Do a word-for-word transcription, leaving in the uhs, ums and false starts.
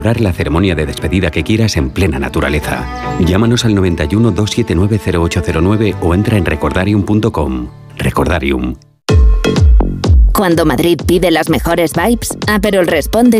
La ceremonia de despedida que quieras en plena naturaleza. Llámanos al noventa y uno, doscientos setenta y nueve, cero ocho cero nueve o entra en recordarium punto com. Recordarium. Cuando Madrid pide las mejores vibes, Aperol responde